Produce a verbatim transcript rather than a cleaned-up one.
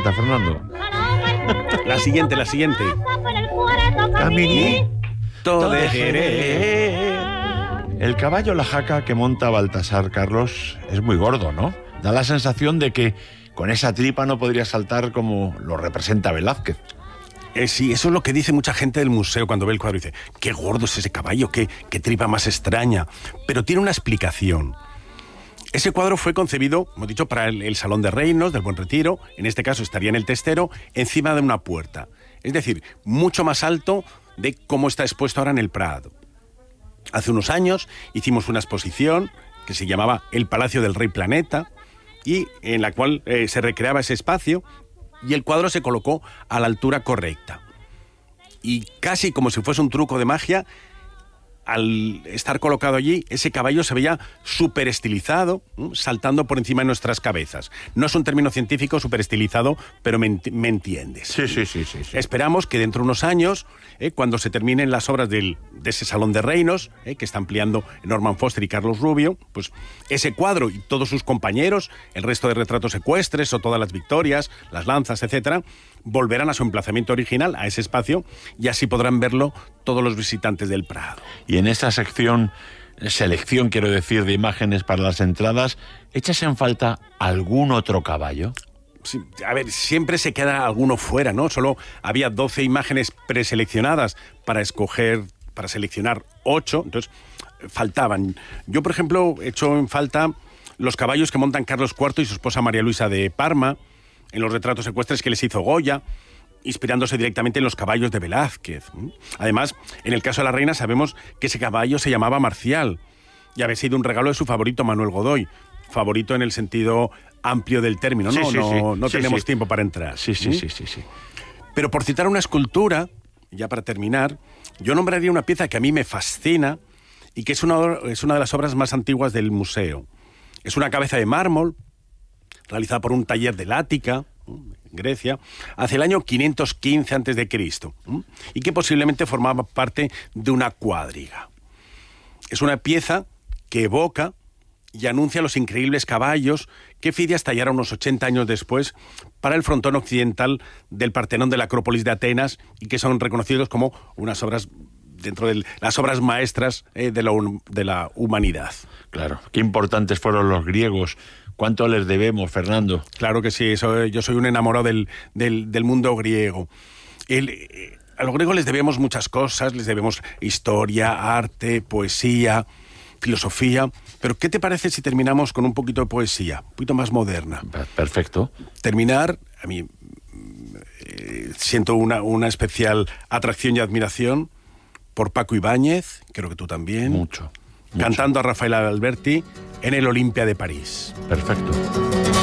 canta, Fernando? La siguiente, la siguiente. Caminito de Jerez. El caballo la jaca que monta Baltasar, Carlos, es muy gordo, ¿no? Da la sensación de que con esa tripa no podría saltar como lo representa Velázquez. Eh, sí, eso es lo que dice mucha gente del museo cuando ve el cuadro. Dice, qué gordo es ese caballo, qué, qué tripa más extraña. Pero tiene una explicación. Ese cuadro fue concebido, hemos dicho, para el, el Salón de Reinos del Buen Retiro. En este caso estaría en el testero, encima de una puerta. Es decir, mucho más alto de cómo está expuesto ahora en el Prado. Hace unos años hicimos una exposición que se llamaba El Palacio del Rey Planeta y en la cual eh, se recreaba ese espacio y el cuadro se colocó a la altura correcta. Y casi como si fuese un truco de magia, al estar colocado allí, ese caballo se veía súper estilizado, ¿eh? saltando por encima de nuestras cabezas. No es un término científico, súper estilizado, pero me, ent- me entiendes. Sí, sí, sí, sí, sí. Esperamos que dentro de unos años, ¿eh? cuando se terminen las obras del, de ese Salón de Reinos, ¿eh? que está ampliando Norman Foster y Carlos Rubio, pues ese cuadro y todos sus compañeros, el resto de retratos ecuestres o todas las victorias, las lanzas, etcétera, volverán a su emplazamiento original, a ese espacio, y así podrán verlo todos los visitantes del Prado. Y en esa sección, selección, quiero decir, de imágenes para las entradas, ¿echas en falta algún otro caballo? Sí, a ver, siempre se queda alguno fuera, ¿no? Solo había doce imágenes preseleccionadas para escoger, para seleccionar ocho, entonces faltaban. Yo, por ejemplo, echo en falta los caballos que montan Carlos cuarto y su esposa María Luisa de Parma, en los retratos ecuestres que les hizo Goya, inspirándose directamente en los caballos de Velázquez. Además, en el caso de la reina sabemos que ese caballo se llamaba Marcial y había sido un regalo de su favorito Manuel Godoy. Favorito en el sentido amplio del término, ¿no? Sí, sí, no sí. no sí, tenemos sí. tiempo para entrar. Sí, sí, ¿Mm? sí, sí, sí. Pero por citar una escultura, ya para terminar, yo nombraría una pieza que a mí me fascina y que es una, es una de las obras más antiguas del museo. Es una cabeza de mármol realizada por un taller de Lática, en Grecia, hacia el año quinientos quince antes de Cristo, y que posiblemente formaba parte de una cuadriga. Es una pieza que evoca y anuncia los increíbles caballos que Fidias tallara unos ochenta años después para el frontón occidental del Partenón de la Acrópolis de Atenas y que son reconocidos como unas obras dentro de las obras maestras eh, de, la, de la humanidad. Claro, qué importantes fueron los griegos. ¿Cuánto les debemos, Fernando? Claro que sí, eso, yo soy un enamorado del, del, del mundo griego. El, eh, a los griegos les debemos muchas cosas, les debemos historia, arte, poesía, filosofía. Pero ¿qué te parece si terminamos con un poquito de poesía, un poquito más moderna? Perfecto. Terminar, a mí eh, siento una, una especial atracción y admiración por Paco Ibáñez, creo que tú también. Mucho. Cantando mucho. A Rafael Alberti en el Olimpia de París. Perfecto.